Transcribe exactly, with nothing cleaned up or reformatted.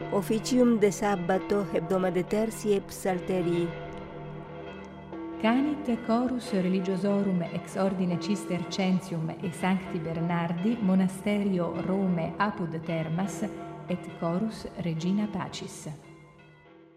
Officium de sabbato hebdomade tertii et psalterii. Canit chorus religiosorum ex ordine Cistercensium e Sancti Bernardi monasterio Rome apud Termas et chorus Regina Pacis.